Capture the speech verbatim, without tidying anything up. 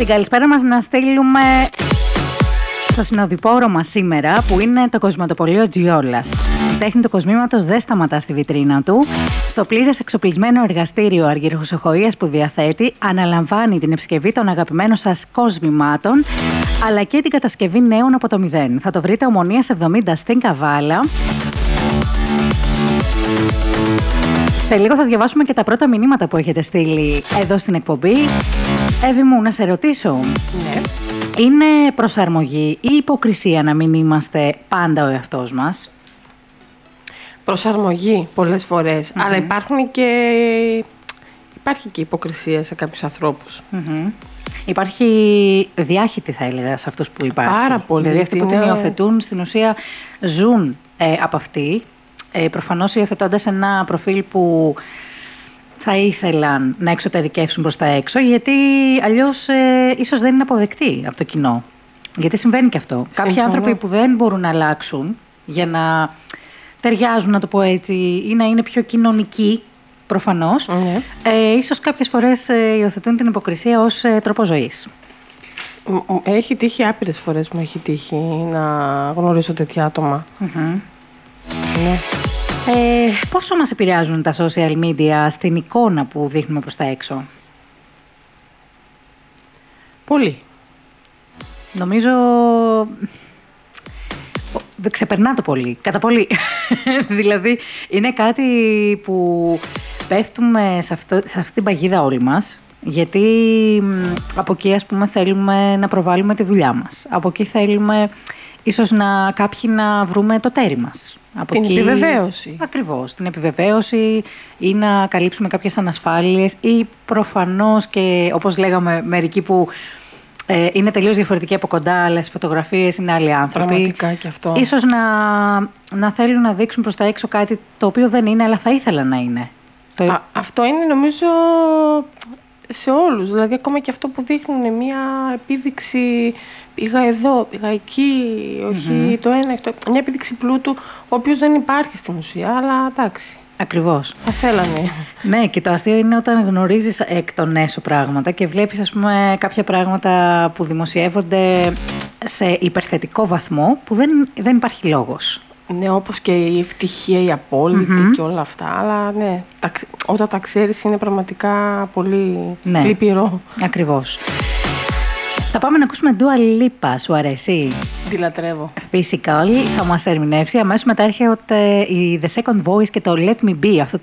καλησπέρα μας να στείλουμε στο συνοδοιπόρο μας σήμερα, που είναι το κοσματοπωλείο Τζιόλας. Η τέχνη του κοσμήματος δεν σταματά στη βιτρίνα του. Στο πλήρες εξοπλισμένο εργαστήριο αργυροσοχοΐας που διαθέτει, αναλαμβάνει την επισκευή των αγαπημένων σας κοσμημάτων, αλλά και την κατασκευή νέων από το μηδέν. Θα το βρείτε Ομονίας εβδομήντα στην Καβάλα. Σε λίγο θα διαβάσουμε και τα πρώτα μηνύματα που έχετε στείλει εδώ στην εκπομπή. Εύη μου, να σε ρωτήσω. Ναι. Είναι προσαρμογή ή υποκρισία να μην είμαστε πάντα ο εαυτός μας? Προσαρμογή πολλές φορές, mm-hmm. αλλά υπάρχουν και... υπάρχει και υποκρισία σε κάποιους ανθρώπους. Mm-hmm. Υπάρχει διάχυτη, θα έλεγα, σε αυτούς που υπάρχει. Πάρα πολύ. Δηλαδή αυτοί που την είναι... υιοθετούν, στην ουσία ζουν ε, από αυτή, ε, προφανώς υιοθετώντας ένα προφίλ που θα ήθελαν να εξωτερικεύσουν προς τα έξω, γιατί αλλιώς ε, ίσως δεν είναι αποδεκτοί από το κοινό. Γιατί συμβαίνει και αυτό. Συμφωνώ. Κάποιοι άνθρωποι που δεν μπορούν να αλλάξουν για να ταιριάζουν, να το πω έτσι, ή να είναι πιο κοινωνικοί, προφανώς, Ναι. ε, ίσως κάποιες φορές ε, υιοθετούν την υποκρισία ως ε, τρόπο ζωής. Έχει τύχει άπειρες φορές, μου έχει τύχει να γνωρίσω τέτοια άτομα. Mm-hmm. Ναι. Ε, πόσο μας επηρεάζουν τα social media στην εικόνα που δείχνουμε προς τα έξω? Πολύ. Νομίζω ξεπερνά το πολύ, κατά πολύ. Δηλαδή είναι κάτι που πέφτουμε σε, αυτό, σε αυτή την παγίδα όλοι μας, γιατί από εκεί, ας πούμε, θέλουμε να προβάλλουμε τη δουλειά μας. Από εκεί θέλουμε ίσως να κάποιοι να βρούμε το τέρι μας. Από την εκεί, επιβεβαίωση. Ακριβώς, την επιβεβαίωση, ή να καλύψουμε κάποιες ανασφάλειες, ή προφανώς και, όπως λέγαμε, μερικοί που ε, είναι τελείως διαφορετικοί από κοντά, αλλά στις φωτογραφίες είναι άλλοι άνθρωποι. Πραγματικά και αυτό. Ίσως να, να θέλουν να δείξουν προς τα έξω κάτι το οποίο δεν είναι, αλλά θα ήθελαν να είναι. Το... Α, αυτό είναι, νομίζω, σε όλους. Δηλαδή, ακόμα και αυτό που δείχνουν μια επίδειξη, πήγα εδώ, πήγα εκεί, όχι mm-hmm. το ένα, το... μια επίδειξη πλούτου, ο οποίος δεν υπάρχει στην ουσία, αλλά εντάξει. Ακριβώς. Θα θέλανε. Ναι, και το αστείο είναι όταν γνωρίζεις εκ των έσω πράγματα και βλέπεις, ας πούμε, κάποια πράγματα που δημοσιεύονται σε υπερθετικό βαθμό, που δεν, δεν υπάρχει λόγος. Ναι, όπως και η ευτυχία, η απόλυτη mm-hmm. και όλα αυτά. Αλλά ναι, τα, όταν τα ξέρεις είναι πραγματικά πολύ ναι. λυπηρό. Ακριβώς. Θα πάμε να ακούσουμε Dua Lipa, σου αρέσει? Τη λατρεύω. Physical, θα μας ερμηνεύσει. Αμέσως μετά έρχεται η The Second Voice και το Let Me Be, αυτό